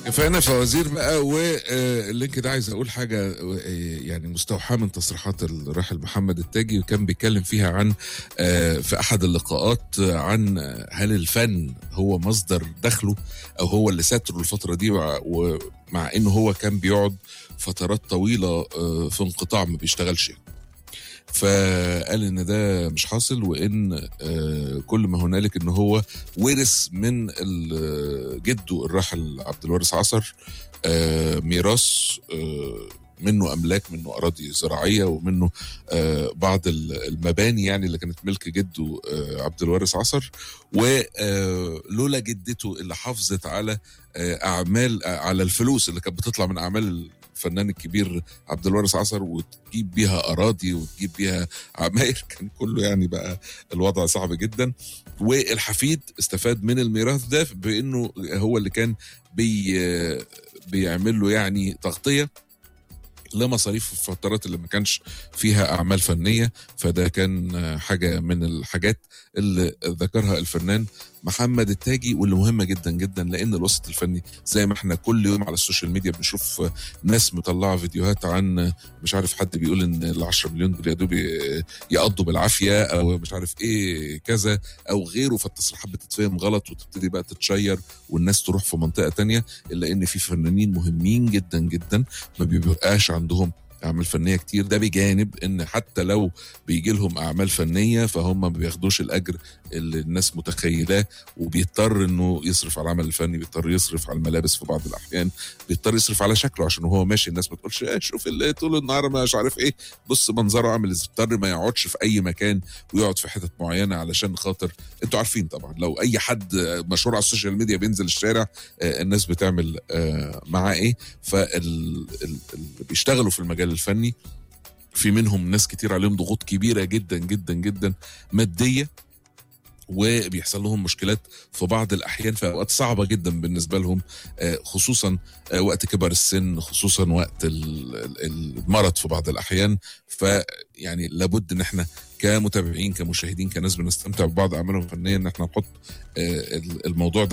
كفانا فوازير بقى. واللينك ده عايز اقول حاجه يعني مستوحاه من تصريحات الراحل محمد التاجي، وكان بيتكلم فيها عن في احد اللقاءات عن هل الفن هو مصدر دخله او هو اللي ساتره الفتره دي، ومع انه هو كان بيقعد فترات طويله في انقطاع ما بيشتغلش. فقال ان ده مش حاصل، وان كل ما هنالك ان هو ورث من جده الراحل عبد الوارث عصر ميراث، منه املاك، منه اراضي زراعيه، ومنه بعض المباني يعني اللي كانت ملك جده عبد الوارث عصر. ولولا جدته اللي حافظت على اعمال، على الفلوس اللي كانت بتطلع من اعمال الفنان الكبير عبد الوارث عصر، وتجيب بيها اراضي وتجيب بيها عماير، كان كله يعني بقى الوضع صعب جدا. والحفيد استفاد من الميراث ده بانه هو اللي كان بيعمل له يعني تغطيه لمصاريف في الفترات اللي ما كانش فيها أعمال فنية. فده كان حاجة من الحاجات اللي ذكرها الفنان محمد التاجي، واللي مهمة جدا جدا، لأن الوسط الفني زي ما احنا كل يوم على السوشيال ميديا بنشوف ناس مطلعة فيديوهات عن مش عارف، حد بيقول ان ال10 مليون دول يا دوب يقضوا بالعافية، او مش عارف ايه كذا او غيره، فالتصريحات بتتفهم غلط وتبتدي بقى تتشير والناس تروح في منطقة تانية. إلا ان في فنانين مهمين جدا جدا ما بيبقاش عندهم اعمال فنيه كتير، ده بجانب ان حتى لو بيجي لهم اعمال فنيه فهم ما بياخدوش الاجر اللي الناس متخيلاه، وبيضطر انه يصرف على العمل الفني، بيضطر يصرف على الملابس في بعض الاحيان، بيضطر يصرف على شكله عشان وهو ماشي الناس ما تقولش شوف اللي طول النهار مش عارف ايه، بص منظره عامل ازاي. بيضطر ما يقعدش في اي مكان ويقعد في حتت معينه علشان خاطر انتوا عارفين طبعا لو اي حد مشهور على السوشيال ميديا بينزل الشارع الناس بتعمل معاه ايه. فاللي بيشتغلوا في المجال الفني في منهم ناس كتير عليهم ضغوط كبيرة جدا جدا جدا مادية، وبيحصل لهم مشكلات في بعض الأحيان في أوقات صعبة جدا بالنسبة لهم، خصوصا وقت كبر السن، خصوصا وقت المرض في بعض الأحيان. فيعني لابد ان احنا كمتابعين كمشاهدين كناس بنستمتع ببعض أعمالهم الفنية ان احنا نحط الموضوع ده